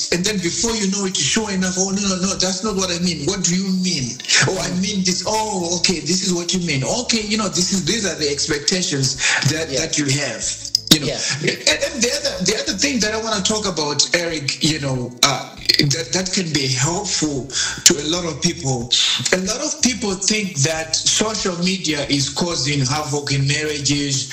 this, and then before you know it, sure enough, oh no, that's not what I mean. What do you mean? Oh, I mean this. Oh, okay, this is what you mean. Okay, these are the expectations that you have. And the other thing that I want to talk about, Eric, that can be helpful to a lot of people. A lot of people think that social media is causing havoc in marriages.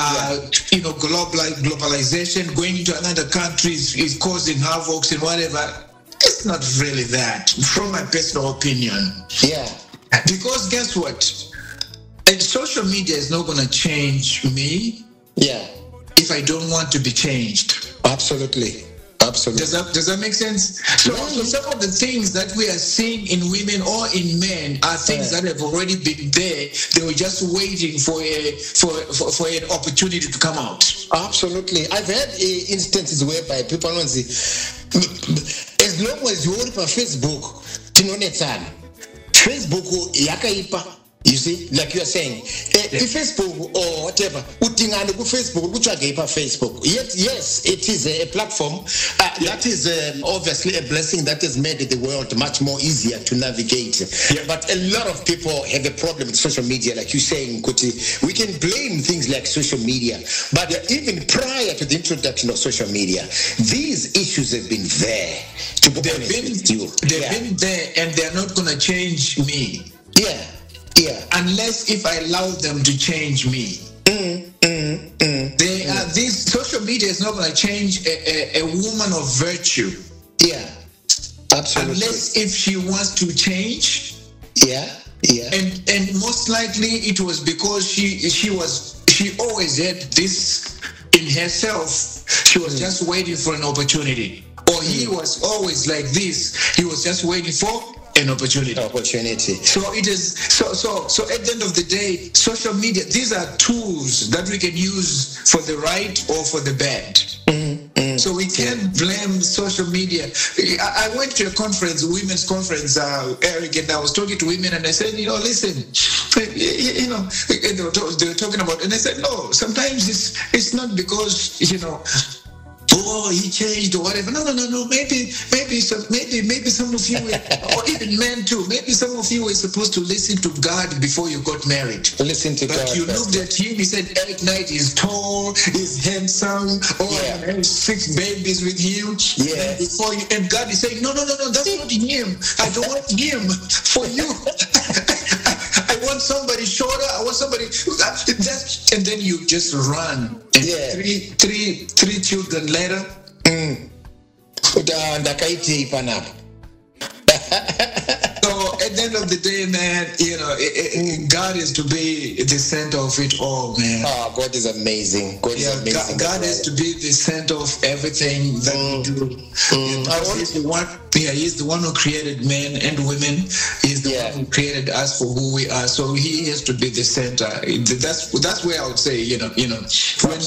Globalization, going into another country is causing havoc and whatever. It's not really that, from my personal opinion. Yeah. Because guess what? Social media is not going to change me. Yeah. If I don't want to be changed. Absolutely. Does that make sense? So some of the things that we are seeing in women or in men are things that have already been there. They were just waiting for an opportunity to come out. Absolutely. I've had instances whereby people don't say, as long as you on Facebook, Facebook yakaipa. You see, like you are saying, if Facebook or whatever, Facebook. Yet, yes, it is a platform that is obviously a blessing that has made the world much more easier to navigate. Yeah. But a lot of people have a problem with social media, like you're saying, Kuti. We can blame things like social media, but even prior to the introduction of social media, these issues have been there. They've been there, and they're not going to change me. Yeah. Unless if I allow them to change me. This social media is not going to change a woman of virtue. Yeah. Absolutely. Unless if she wants to change. Yeah. And most likely it was because she always had this in herself. She was just waiting for an opportunity. Or he was always like this. He was just waiting for an opportunity. So it is so at the end of the day, social media, these are tools that we can use for the right or for the bad. So we can't blame social media. I went to a conference, a women's conference, Eric, and I was talking to women, and I said, listen, they were talking about, and I said, no, sometimes it's not because oh, he changed or whatever. No. Maybe some of you, or even men too. Maybe some of you were supposed to listen to God before you got married. Listen to God. But you looked at him. He said, Eric Knight is tall, is handsome. I have 6 babies with him. Yeah. And God is saying, no. That's not him. I don't want him for you. I want somebody shorter. I want somebody and then you just run. And three children later. So at the end of the day, man, God is to be the center of it all, man. Oh, God is amazing. God is to be the center of everything that we do. He's the one who created men and women. He's the one who created us for who we are. So he has to be the center. That's where I would say, when